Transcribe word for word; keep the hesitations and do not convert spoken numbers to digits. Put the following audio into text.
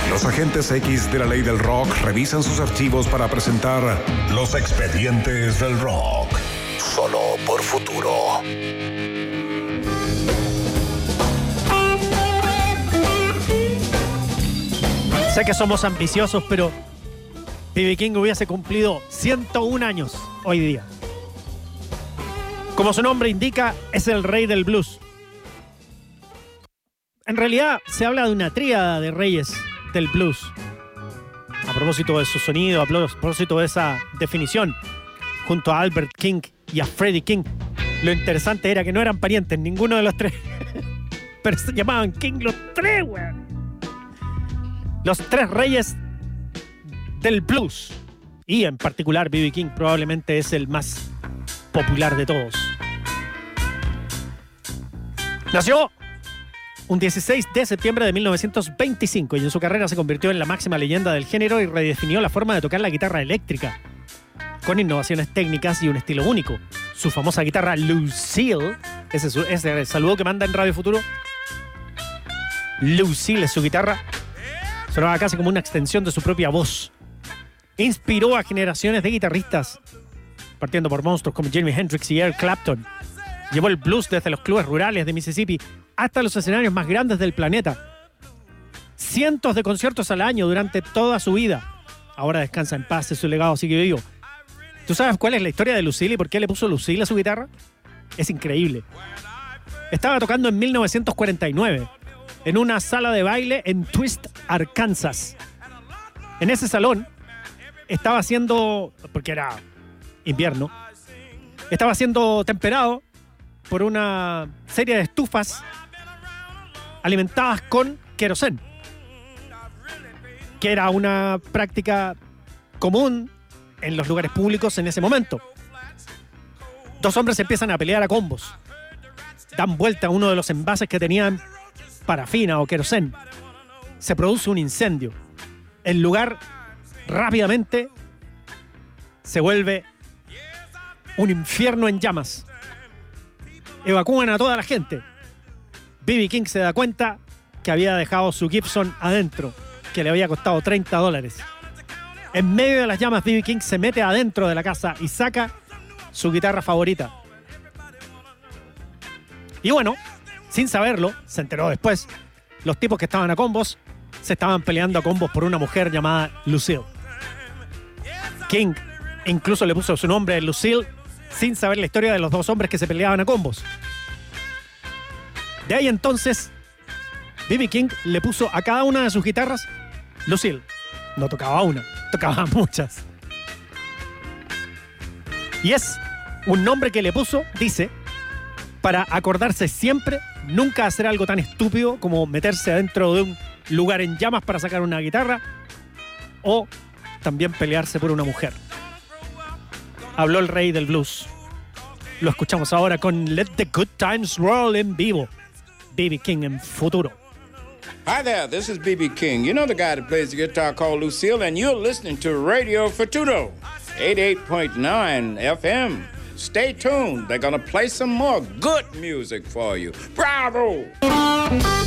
Los agentes X de la ley del rock revisan sus archivos para presentar Los Expedientes del Rock. Solo por Futuro. Sé que somos ambiciosos, pero B B King hubiese cumplido ciento un años hoy día. Como su nombre indica, es el rey del blues. En realidad, se habla de una tríada de reyes del blues. A propósito de su sonido, a propósito de esa definición, junto a Albert King y a Freddie King. Lo interesante era que no eran parientes, ninguno de los tres. Pero se llamaban King los tres, weón. Los tres reyes del blues. Y en particular B B King probablemente es el más popular de todos. Nació un dieciséis de septiembre de mil novecientos veinticinco y en su carrera se convirtió en la máxima leyenda del género y redefinió la forma de tocar la guitarra eléctrica, con innovaciones técnicas y un estilo único. Su famosa guitarra Lucille, ese, ese saludo que manda en Radio Futuro, Lucille es su guitarra, sonaba casi como una extensión de su propia voz. Inspiró a generaciones de guitarristas, partiendo por monstruos como Jimi Hendrix y Eric Clapton. Llevó el blues desde los clubes rurales de Mississippi hasta los escenarios más grandes del planeta. Cientos de conciertos al año durante toda su vida. Ahora descansa en paz y su legado sigue vivo. ¿Tú sabes cuál es la historia de Lucille y por qué le puso Lucille a su guitarra? Es increíble. Estaba tocando en mil novecientos cuarenta y nueve en una sala de baile en Twist, Arkansas. En ese salón estaba haciendo, porque era invierno, estaba siendo temperado por una serie de estufas alimentadas con querosén, que era una práctica común en los lugares públicos en ese momento. Dos hombres empiezan a pelear a combos. Dan vuelta a uno de los envases que tenían parafina o querosén. Se produce un incendio. El lugar rápidamente se vuelve un infierno en llamas. Evacúan a toda la gente. B B King se da cuenta que había dejado su Gibson adentro, que le había costado treinta dólares. En medio de las llamas, B B King se mete adentro de la casa y saca su guitarra favorita. Y bueno, sin saberlo, se enteró después, los tipos que estaban a combos se estaban peleando a combos por una mujer llamada Lucille. King incluso le puso su nombre a Lucille sin saber la historia de los dos hombres que se peleaban a combos. De ahí entonces, B B King le puso a cada una de sus guitarras Lucille. No tocaba una, tocaba muchas. Y es un nombre que le puso, dice, para acordarse siempre nunca hacer algo tan estúpido como meterse adentro de un lugar en llamas para sacar una guitarra o también pelearse por una mujer. Habló el rey del blues. Lo escuchamos ahora con Let the Good Times Roll en vivo. B B King en Futuro. Hi there, this is B B King. You know the guy that plays the guitar called Lucille, and you're listening to Radio Futuro, eighty-eight point nine F M. Stay tuned. They're gonna play some more good music for you. Bravo!